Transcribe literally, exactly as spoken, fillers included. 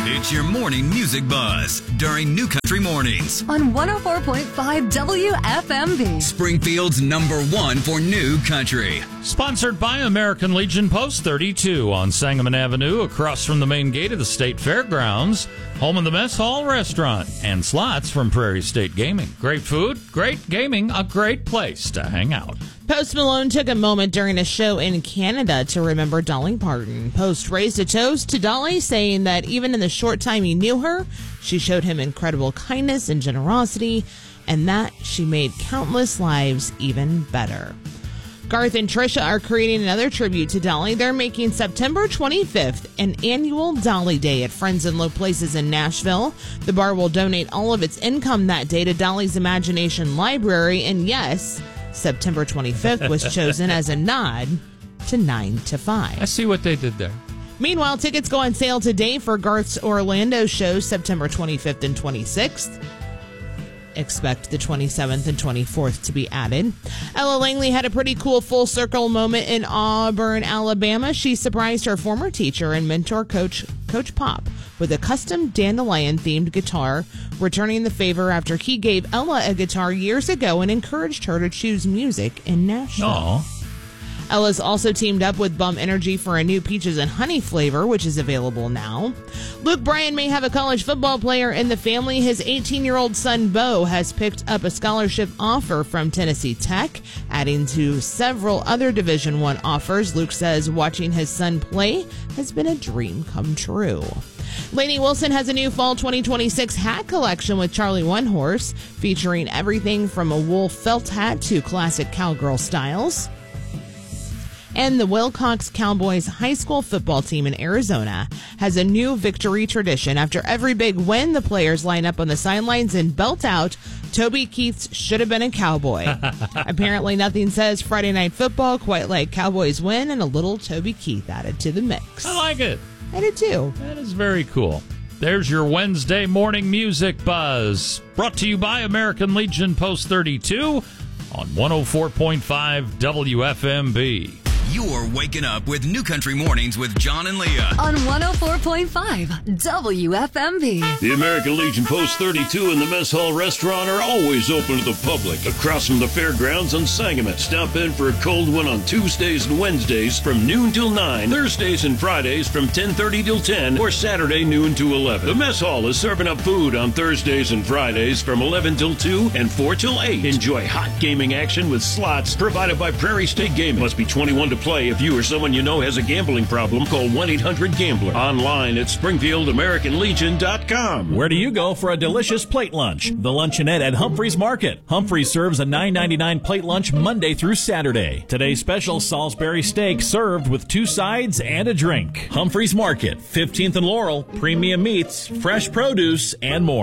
It's your morning music buzz during New Country Mornings on one oh four point five W F M B. Springfield's number one for New Country. Sponsored by American Legion Post thirty-two on Sangamon Avenue, across from the main gate of the State Fairgrounds, home of the Mess Hall Restaurant, and slots from Prairie State Gaming. Great food, great gaming, a great place to hang out. Post Malone took a moment during a show in Canada to remember Dolly Parton. Post raised a toast to Dolly, saying that even in the short time he knew her, she showed him incredible kindness and generosity, and that she made countless lives even better. Garth and Trisha are creating another tribute to Dolly. They're making September twenty-fifth an annual Dolly Day at Friends in Low Places in Nashville. The bar will donate all of its income that day to Dolly's Imagination Library, and yes, September twenty-fifth was chosen as a nod to nine to five. I see what they did there. Meanwhile, tickets go on sale today for Garth's Orlando show September twenty-fifth and twenty-sixth. Expect the twenty-seventh and twenty-fourth to be added. Ella Langley had a pretty cool full circle moment in Auburn, Alabama. She surprised her former teacher and mentor, Coach Coach Pop, with a custom Dandelion-themed guitar, returning the favor after he gave Ella a guitar years ago and encouraged her to choose music in Nashville. Aww. Ella's also teamed up with Bum Energy for a new peaches and honey flavor, which is available now. Luke Bryan may have a college football player in the family. His eighteen-year-old son, Bo, has picked up a scholarship offer from Tennessee Tech, adding to several other Division I offers. Luke says watching his son play has been a dream come true. Lainey Wilson has a new fall twenty twenty-six hat collection with Charlie One Horse, featuring everything from a wool felt hat to classic cowgirl styles. And the Wilcox Cowboys high school football team in Arizona has a new victory tradition. After every big win, the players line up on the sidelines and belt out, "Toby Keith's should have been a Cowboy." Apparently nothing says Friday Night Football quite like Cowboys win and a little Toby Keith added to the mix. I like it. I did too. That is very cool. There's your Wednesday morning music buzz, brought to you by American Legion Post thirty-two on one oh four point five W F M B. You're waking up with New Country Mornings with John and Leah on one oh four point five W F M B. The American Legion Post thirty-two and the Mess Hall Restaurant are always open to the public across from the fairgrounds on Sangamon. Stop in for a cold one on Tuesdays and Wednesdays from noon till nine, Thursdays and Fridays from ten thirty till ten, or Saturday noon to eleven. The Mess Hall is serving up food on Thursdays and Fridays from eleven till two and four till eight. Enjoy hot gaming action with slots provided by Prairie State Gaming. Must be twenty-one to play. If you or someone you know has a gambling problem, call one eight hundred gambler. Online at Springfield American Legion dot com. Where do you go for a delicious plate lunch? The Luncheonette at Humphreys Market. Humphreys serves a nine ninety-nine plate lunch Monday through Saturday. Today's special, Salisbury steak served with two sides and a drink. Humphreys Market, fifteenth and Laurel, premium meats, fresh produce, and more.